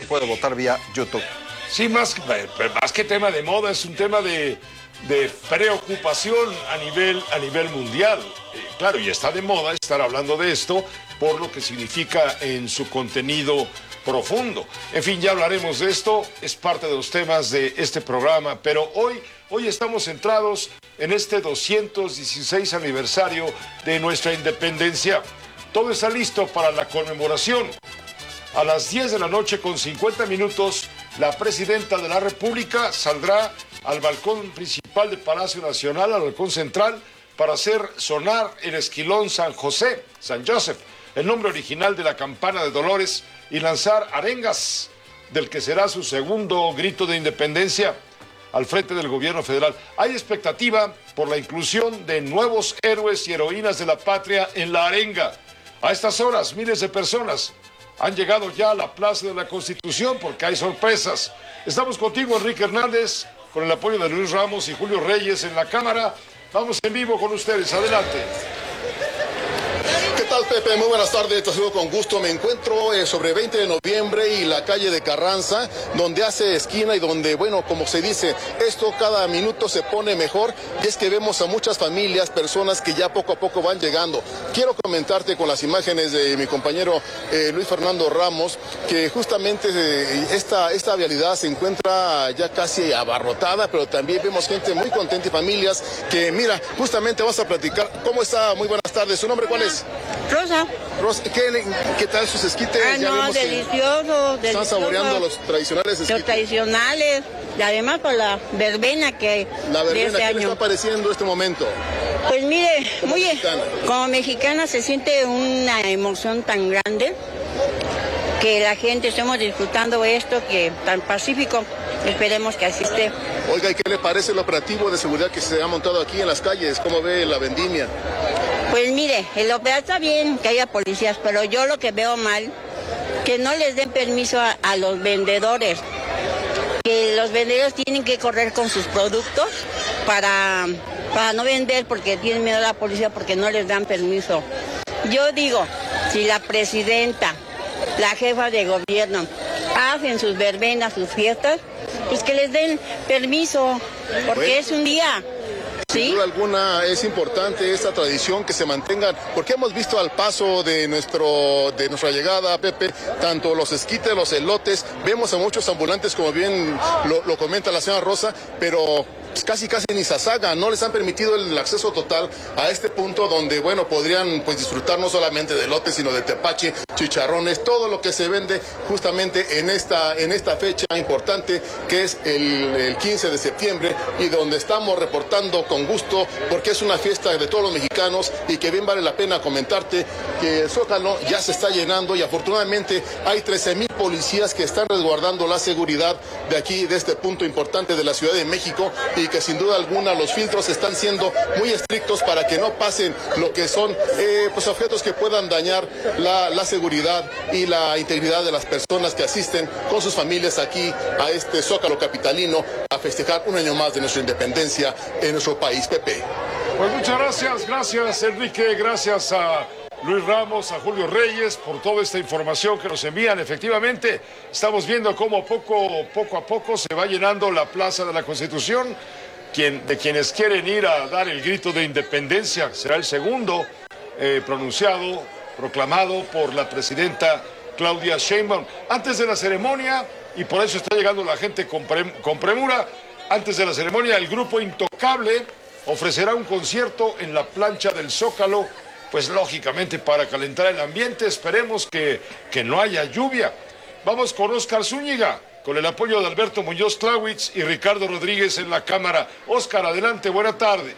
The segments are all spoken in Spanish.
puede votar vía YouTube. Sí, más que tema de moda, es un tema de preocupación a nivel mundial. Claro, y está de moda estar hablando de esto por lo que significa en su contenido profundo. En fin, ya hablaremos de esto, es parte de los temas de este programa, pero hoy estamos centrados en este 216 aniversario de nuestra independencia. Todo está listo para la conmemoración. A las 10 de la noche con 50 minutos, la presidenta de la República saldrá al balcón principal del Palacio Nacional, al balcón central, para hacer sonar el esquilón San José, San Joseph, el nombre original de la campana de Dolores, y lanzar arengas del que será su segundo grito de independencia al frente del gobierno federal. Hay expectativa por la inclusión de nuevos héroes y heroínas de la patria en la arenga. A estas horas, miles de personas han llegado ya a la Plaza de la Constitución porque hay sorpresas. Estamos contigo, Enrique Hernández, con el apoyo de Luis Ramos y Julio Reyes en la cámara. Vamos en vivo con ustedes. Adelante. ¿Qué tal, Pepe? Muy buenas tardes, te saludo con gusto. Me encuentro sobre 20 de noviembre y la calle de Carranza, donde hace esquina y donde, bueno, como se dice, esto cada minuto se pone mejor, y es que vemos a muchas familias, personas que ya poco a poco van llegando. Quiero comentarte con las imágenes de mi compañero Luis Fernando Ramos, que justamente esta vialidad se encuentra ya casi abarrotada, pero también vemos gente muy contenta y familias que, mira, justamente vamos a platicar. ¿Cómo está? Muy buenas tardes. ¿Su nombre cuál es? Rosa. Rosa, ¿qué tal sus esquites? Ya no, delicioso. Están saboreando los tradicionales esquites. Los tradicionales, y además por la verbena que la verbena, de este ¿qué año le está pareciendo este momento? Pues mire, como mexicana se siente una emoción tan grande que la gente estemos disfrutando esto, que tan pacífico. Esperemos que así esté. Oiga, ¿y qué le parece el operativo de seguridad que se ha montado aquí en las calles? ¿Cómo ve la vendimia? Pues mire, el operativo está bien que haya policías, pero yo lo que veo mal, que no les den permiso a los vendedores, que los vendedores tienen que correr con sus productos para no vender porque tienen miedo a la policía, porque no les dan permiso. Yo digo, si la presidenta, la jefa de gobierno, hacen sus verbenas, sus fiestas, pues que les den permiso, porque es un día. ¿Sí? Sin duda alguna es importante esta tradición que se mantengan, porque hemos visto al paso de nuestra llegada, Pepe, tanto los esquites, los elotes, vemos a muchos ambulantes, como bien lo comenta la señora Rosa, pero pues casi ni Sasaga, no les han permitido el acceso total a este punto donde, bueno, podrían pues disfrutar no solamente de elotes, sino de tepache, chicharrones, todo lo que se vende justamente en esta fecha importante que es el 15 de septiembre, y donde estamos reportando con gusto porque es una fiesta de todos los mexicanos, y que bien vale la pena comentarte que el Zócalo ya se está llenando, y afortunadamente hay 13,000 policías que están resguardando la seguridad de aquí, de este punto importante de la Ciudad de México, y que sin duda alguna los filtros están siendo muy estrictos para que no pasen lo que son pues objetos que puedan dañar la seguridad y la integridad de las personas que asisten con sus familias aquí a este Zócalo capitalino a festejar un año más de nuestra independencia en nuestro país, Pepe. Pues muchas gracias Enrique, gracias a Luis Ramos, a Julio Reyes por toda esta información que nos envían. Efectivamente, estamos viendo cómo poco a poco se va llenando la Plaza de la Constitución. De quienes quieren ir a dar el grito de independencia, será el segundo proclamado por la presidenta Claudia Sheinbaum. Antes de la ceremonia, y por eso está llegando la gente con premura, antes de la ceremonia el grupo Intocable ofrecerá un concierto en la plancha del Zócalo, pues lógicamente para calentar el ambiente. Esperemos que no haya lluvia. Vamos con Óscar Zúñiga, con el apoyo de Alberto Muñoz Clawitz y Ricardo Rodríguez en la cámara. Óscar, adelante, buena tarde.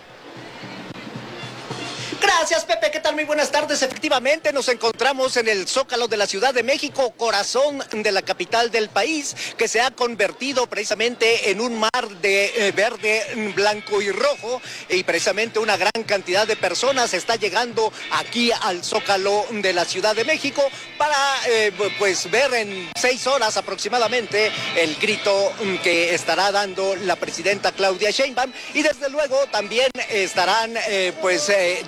Gracias, Pepe. ¿Qué tal? Muy buenas tardes. Efectivamente, nos encontramos en el Zócalo de la Ciudad de México, corazón de la capital del país, que se ha convertido precisamente en un mar de verde, blanco y rojo, y precisamente una gran cantidad de personas está llegando aquí al Zócalo de la Ciudad de México para pues ver en 6 horas aproximadamente el grito que estará dando la presidenta Claudia Sheinbaum, y desde luego también estarán disfrutando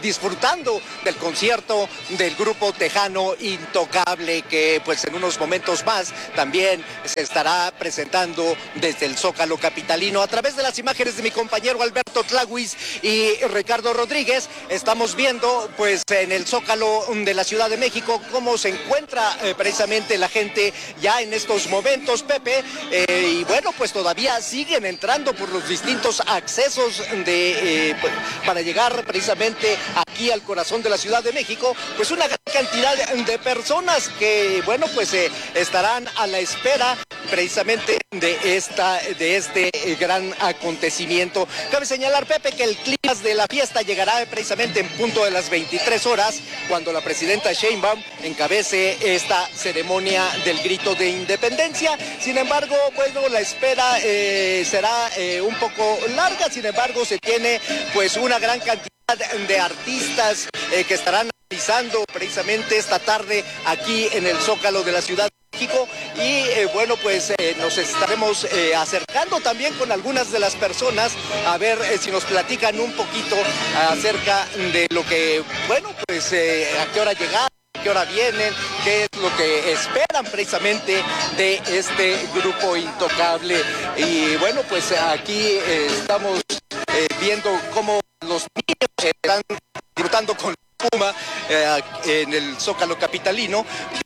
disfrutando del concierto del grupo tejano Intocable, que pues en unos momentos más también se estará presentando desde el Zócalo capitalino. A través de las imágenes de mi compañero Alberto Tlahuis y Ricardo Rodríguez, estamos viendo pues en el Zócalo de la Ciudad de México cómo se encuentra precisamente la gente ya en estos momentos, Pepe, y bueno, pues todavía siguen entrando por los distintos accesos para llegar precisamente aquí al corazón de la Ciudad de México, pues una gran cantidad de personas que, bueno, pues estarán a la espera precisamente de este gran acontecimiento. Cabe señalar, Pepe, que el clima de la fiesta llegará precisamente en punto de las 23 horas, cuando la presidenta Sheinbaum encabece esta ceremonia del grito de independencia. Sin embargo, bueno, la espera será un poco larga, sin embargo, se tiene pues una gran cantidad de artistas que estarán realizando precisamente esta tarde aquí en el Zócalo de la Ciudad de México, y bueno, pues nos estaremos acercando también con algunas de las personas a ver si nos platican un poquito acerca de lo que, bueno, pues a qué hora llegar, a qué hora vienen, qué es lo que esperan precisamente de este grupo Intocable. Y bueno, pues aquí estamos viendo cómo los niños están disfrutando con la Puma en el Zócalo capitalino.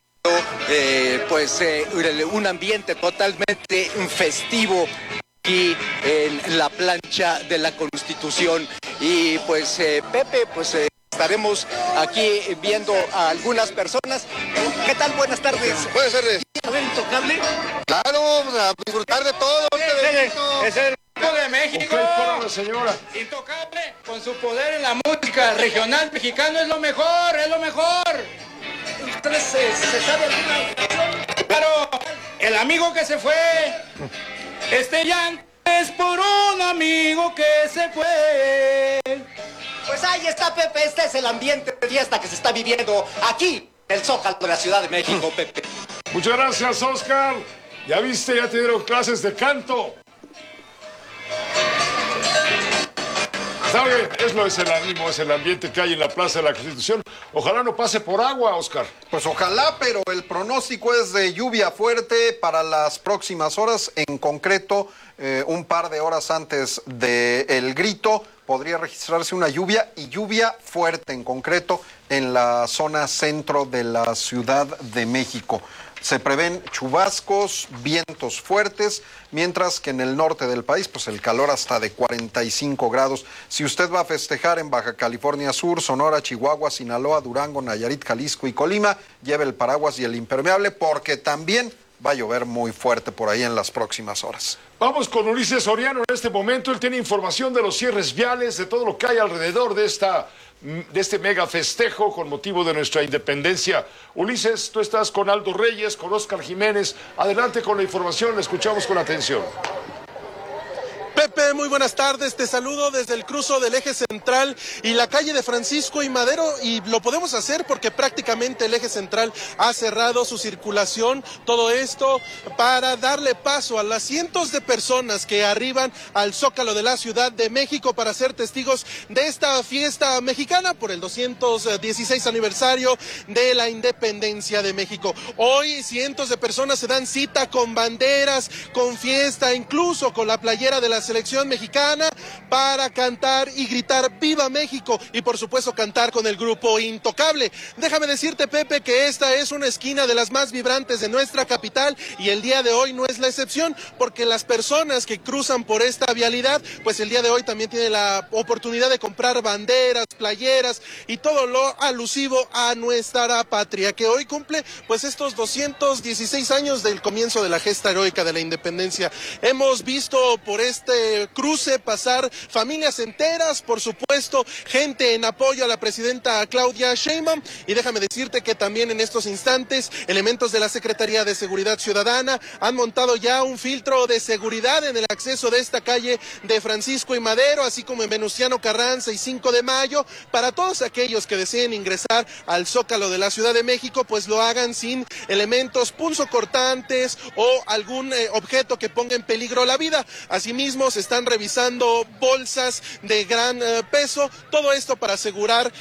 Un ambiente totalmente festivo aquí en la plancha de la Constitución. Y pues Pepe, pues estaremos aquí viendo a algunas personas. ¿Qué tal? Buenas tardes. Buenas tardes. ¿A ver, Intocable? Claro, a disfrutar de todo. Es el grupo de México. La señora. Intocable, con su poder en la música regional mexicano, es lo mejor, es lo mejor. ¿Ustedes se sabe alguna canción? Claro, el amigo que se fue, este llanto es por un amigo que se fue. Pues ahí está, Pepe, este es el ambiente de fiesta que se está viviendo aquí en el Zócalo de la Ciudad de México, Pepe. Muchas gracias, Oscar. Ya viste, ya te dieron clases de canto. ¿Sabe? Es el ánimo, es el ambiente que hay en la Plaza de la Constitución. Ojalá no pase por agua, Oscar. Pues ojalá, pero el pronóstico es de lluvia fuerte para las próximas horas. En concreto, un par de horas antes del grito podría registrarse una lluvia, y lluvia fuerte en concreto en la zona centro de la Ciudad de México. Se prevén chubascos, vientos fuertes, mientras que en el norte del país, pues el calor hasta de 45 grados. Si usted va a festejar en Baja California Sur, Sonora, Chihuahua, Sinaloa, Durango, Nayarit, Jalisco y Colima, lleve el paraguas y el impermeable, porque también va a llover muy fuerte por ahí en las próximas horas. Vamos con Ulises Soriano en este momento. Él tiene información de los cierres viales, de todo lo que hay alrededor de este mega festejo con motivo de nuestra independencia. Ulises, tú estás con Aldo Reyes, con Oscar Jiménez. Adelante con la información, la escuchamos con atención. Pepe, muy buenas tardes, te saludo desde el cruzo del eje central y la calle de Francisco y Madero, y lo podemos hacer porque prácticamente el eje central ha cerrado su circulación, todo esto para darle paso a las cientos de personas que arriban al Zócalo de la Ciudad de México para ser testigos de esta fiesta mexicana por el 216 aniversario de la independencia de México. Hoy cientos de personas se dan cita con banderas, con fiesta, incluso con la playera de la selección mexicana, para cantar y gritar ¡Viva México! Y por supuesto cantar con el grupo Intocable. Déjame decirte, Pepe, que esta es una esquina de las más vibrantes de nuestra capital, y el día de hoy no es la excepción, porque las personas que cruzan por esta vialidad, pues el día de hoy también tienen la oportunidad de comprar banderas, playeras y todo lo alusivo a nuestra patria, que hoy cumple pues estos 216 años del comienzo de la gesta heroica de la independencia. Hemos visto por este cruce pasar familias enteras, por supuesto, gente en apoyo a la presidenta Claudia Sheinbaum, y déjame decirte que también en estos instantes elementos de la Secretaría de Seguridad Ciudadana han montado ya un filtro de seguridad en el acceso de esta calle de Francisco y Madero, así como en Venustiano Carranza y 5 de Mayo, para todos aquellos que deseen ingresar al Zócalo de la Ciudad de México, pues lo hagan sin elementos punzocortantes o algún objeto que ponga en peligro la vida. Asimismo, se están revisando bolsas de gran peso, todo esto para asegurar que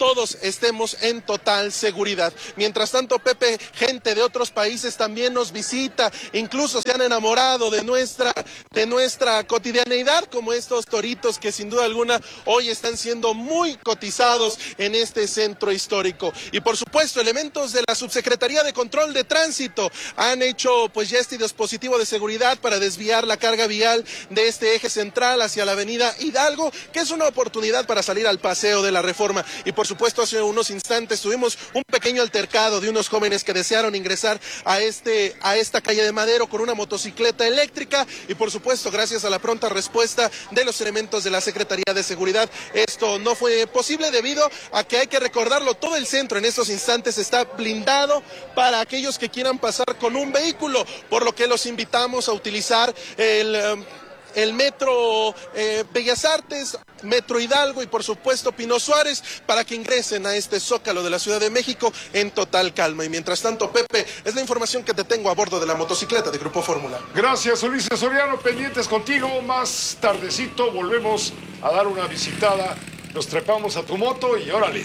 todos estemos en total seguridad. Mientras tanto, Pepe, gente de otros países también nos visita, incluso se han enamorado de nuestra cotidianeidad, como estos toritos que sin duda alguna hoy están siendo muy cotizados en este centro histórico. Y por supuesto, elementos de la Subsecretaría de Control de Tránsito han hecho pues ya este dispositivo de seguridad para desviar la carga vial de este eje central hacia la avenida Hidalgo, que es una oportunidad para salir al Paseo de la Reforma. Y por supuesto, hace unos instantes tuvimos un pequeño altercado de unos jóvenes que desearon ingresar a esta calle de Madero con una motocicleta eléctrica, y por supuesto, gracias a la pronta respuesta de los elementos de la Secretaría de Seguridad, esto no fue posible debido a que, hay que recordarlo, todo el centro en estos instantes está blindado para aquellos que quieran pasar con un vehículo, por lo que los invitamos a utilizar el metro Bellas Artes, metro Hidalgo y por supuesto Pino Suárez para que ingresen a este Zócalo de la Ciudad de México en total calma. Y mientras tanto, Pepe, es la información que te tengo a bordo de la motocicleta de Grupo Fórmula. Gracias, Ulises Soriano, pendientes contigo. Más tardecito volvemos a dar una visitada, nos trepamos a tu moto y órale.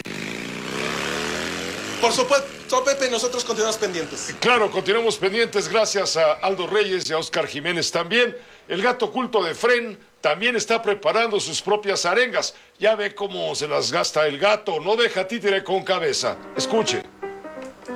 Por supuesto, Pepe, nosotros continuamos pendientes. Claro, continuamos pendientes, gracias a Aldo Reyes y a Oscar Jiménez también. El gato oculto de Fren también está preparando sus propias arengas. Ya ve cómo se las gasta el gato, no deja títere con cabeza. Escuche.